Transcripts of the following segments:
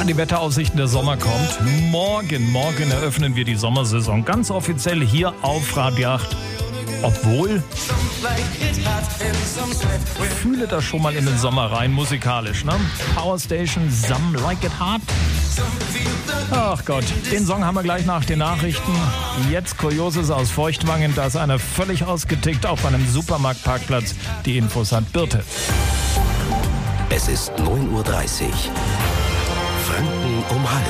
die Wetteraussichten, der Sommer kommt. Morgen eröffnen wir die Sommersaison ganz offiziell hier auf Radio 8. Obwohl, fühle das schon mal in den Sommer rein, musikalisch, ne? Power Station, Some Like It Hard. Ach Gott, den Song haben wir gleich nach den Nachrichten. Jetzt Kurioses aus Feuchtwangen, da ist einer völlig ausgetickt auf einem Supermarktparkplatz. Die Infos hat Birte. Es ist 9.30 Uhr. Franken um halb.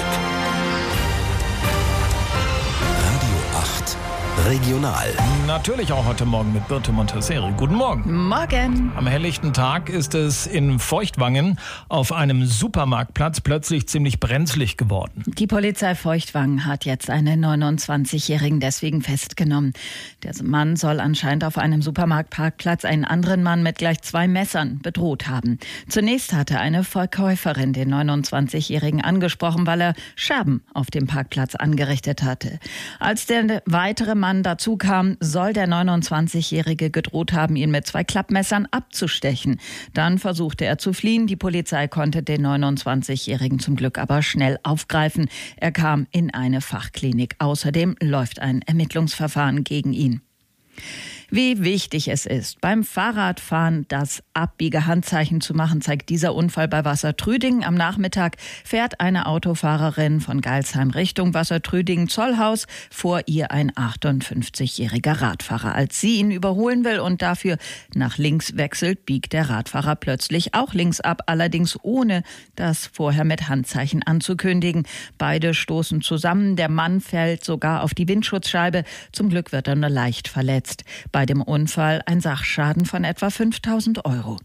Radio 8 Regional. Natürlich auch heute Morgen mit Birte Montesseri. Guten Morgen. Morgen. Am helllichten Tag ist es in Feuchtwangen auf einem Supermarktplatz plötzlich ziemlich brenzlig geworden. Die Polizei Feuchtwangen hat jetzt einen 29-Jährigen deswegen festgenommen. Der Mann soll anscheinend auf einem Supermarktparkplatz einen anderen Mann mit gleich 2 Messern bedroht haben. Zunächst hatte eine Verkäuferin den 29-Jährigen angesprochen, weil er Scherben auf dem Parkplatz angerichtet hatte. Als der weitere Mann dazu kam, soll der 29-Jährige gedroht haben, ihn mit 2 Klappmessern abzustechen. Dann versuchte er zu fliehen. Die Polizei konnte den 29-Jährigen zum Glück aber schnell aufgreifen. Er kam in eine Fachklinik. Außerdem läuft ein Ermittlungsverfahren gegen ihn. Wie wichtig es ist, beim Fahrradfahren das Abbiegehandzeichen zu machen, zeigt dieser Unfall bei Wassertrüdingen. Am Nachmittag fährt eine Autofahrerin von Geilsheim Richtung Wassertrüdingen-Zollhaus, vor ihr ein 58-jähriger Radfahrer. Als sie ihn überholen will und dafür nach links wechselt, biegt der Radfahrer plötzlich auch links ab, allerdings ohne das vorher mit Handzeichen anzukündigen. Beide stoßen zusammen, der Mann fällt sogar auf die Windschutzscheibe. Zum Glück wird er nur leicht verletzt. Bei dem Unfall ein Sachschaden von etwa 5.000 €.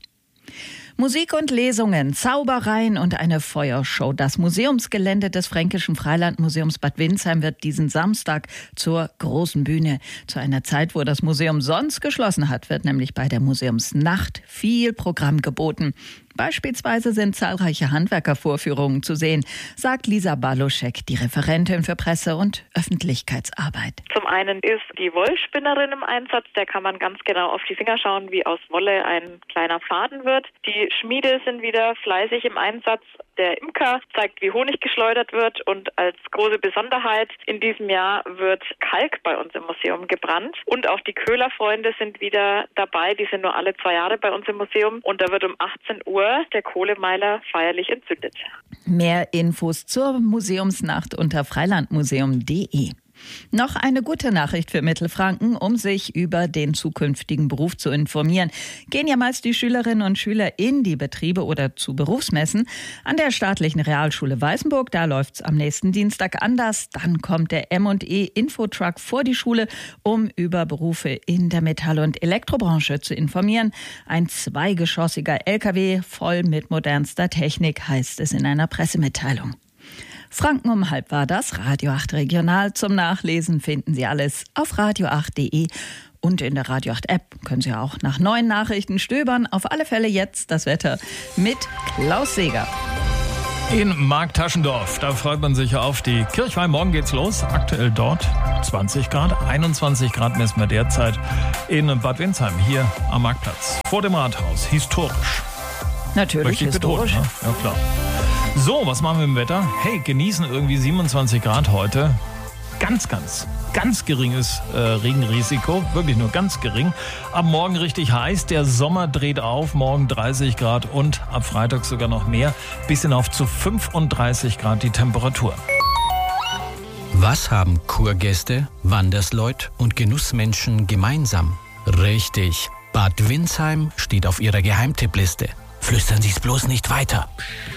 Musik und Lesungen, Zaubereien und eine Feuershow. Das Museumsgelände des Fränkischen Freilandmuseums Bad Windsheim wird diesen Samstag zur großen Bühne. Zu einer Zeit, wo das Museum sonst geschlossen hat, wird nämlich bei der Museumsnacht viel Programm geboten. Beispielsweise sind zahlreiche Handwerkervorführungen zu sehen, sagt Lisa Baluschek, die Referentin für Presse- und Öffentlichkeitsarbeit. Zum einen ist die Wollspinnerin im Einsatz, der kann man ganz genau auf die Finger schauen, wie aus Wolle ein kleiner Faden wird. Die Schmiede sind wieder fleißig im Einsatz. Der Imker zeigt, wie Honig geschleudert wird, und als große Besonderheit in diesem Jahr wird Kalk bei uns im Museum gebrannt. Und auch die Köhlerfreunde sind wieder dabei, die sind nur alle 2 Jahre bei uns im Museum, und da wird um 18 Uhr der Kohlemeiler feierlich entzündet. Mehr Infos zur Museumsnacht unter freilandmuseum.de. Noch eine gute Nachricht für Mittelfranken, um sich über den zukünftigen Beruf zu informieren. Gehen ja meist die Schülerinnen und Schüler in die Betriebe oder zu Berufsmessen. An der staatlichen Realschule Weißenburg, da läuft's am nächsten Dienstag anders. Dann kommt der M&E Infotruck vor die Schule, um über Berufe in der Metall- und Elektrobranche zu informieren. Ein 2-geschossiger LKW voll mit modernster Technik, heißt es in einer Pressemitteilung. Franken um halb war das, Radio 8 Regional. Zum Nachlesen finden Sie alles auf radio8.de und in der Radio 8 App können Sie auch nach neuen Nachrichten stöbern. Auf alle Fälle jetzt das Wetter mit Klaus Seger. In Marktaschendorf, da freut man sich auf die Kirchweih. Morgen geht's los. Aktuell dort 20 Grad, 21 Grad messen wir derzeit in Bad Windsheim, hier am Marktplatz. Vor dem Rathaus, historisch. Natürlich historisch. Betonen, ne? Ja, klar. So, was machen wir im Wetter? Hey, genießen irgendwie 27 Grad heute. Ganz geringes Regenrisiko. Wirklich nur ganz gering. Ab morgen richtig heiß. Der Sommer dreht auf. Morgen 30 Grad und ab Freitag sogar noch mehr. Bis hinauf zu 35 Grad die Temperatur. Was haben Kurgäste, Wandersleut und Genussmenschen gemeinsam? Richtig, Bad Windsheim steht auf ihrer Geheimtippliste. Flüstern Sie es bloß nicht weiter.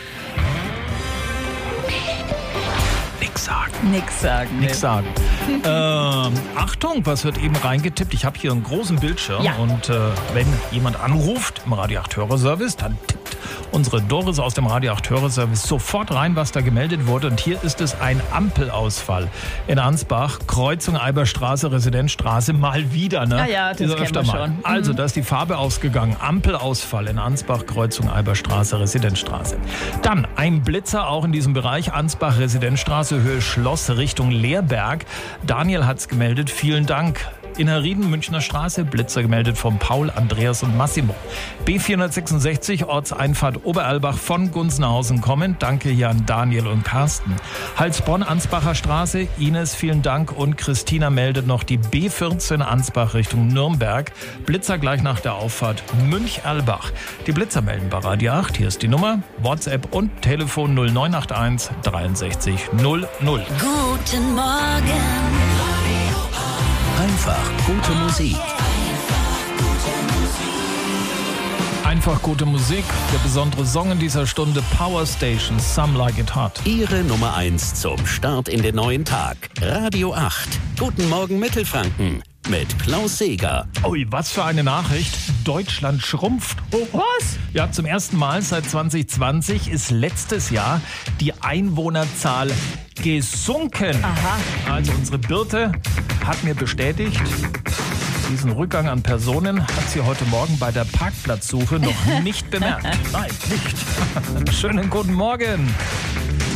Nix sagen. Achtung, was wird eben reingetippt? Ich habe hier einen großen Bildschirm, ja. Und wenn jemand anruft im Radio 8 Hörerservice, dann tippt unsere Doris aus dem Radio 8 Hörerservice sofort rein, was da gemeldet wurde. Und hier ist es ein Ampelausfall in Ansbach, Kreuzung Eiberstraße, Residenzstraße, mal wieder. Ne? Ja, das kennen wir schon. Also, da ist die Farbe ausgegangen. Ampelausfall in Ansbach, Kreuzung Eiberstraße, Residenzstraße. Dann ein Blitzer auch in diesem Bereich, Ansbach, Residenzstraße, Höhe Schloss Richtung Leerberg. Daniel hat's gemeldet. Vielen Dank. In Herrieden, Münchner Straße, Blitzer gemeldet von Paul, Andreas und Massimo. B466, Ortseinfahrt Oberalbach von Gunzenhausen kommend. Danke hier an Daniel und Carsten. Halsbronn, Ansbacher Straße, Ines, vielen Dank. Und Christina meldet noch die B14 Ansbach Richtung Nürnberg. Blitzer gleich nach der Auffahrt Münch-Erlbach. Die Blitzer melden bei Radio 8. Hier ist die Nummer, WhatsApp und Telefon 0981 63 00. Guten Morgen. Einfach gute Musik. Einfach gute Musik. Der besondere Song in dieser Stunde, Power Station, Some Like It Hot. Ihre Nummer 1 zum Start in den neuen Tag. Radio 8. Guten Morgen Mittelfranken. Mit Klaus Seeger. Ui, was für eine Nachricht. Deutschland schrumpft. Oh, was? Ja, zum ersten Mal seit 2020 ist letztes Jahr die Einwohnerzahl gesunken. Aha. Also unsere Birte hat mir bestätigt, diesen Rückgang an Personen hat sie heute Morgen bei der Parkplatzsuche noch nicht bemerkt. Nein, nicht. Schönen guten Morgen.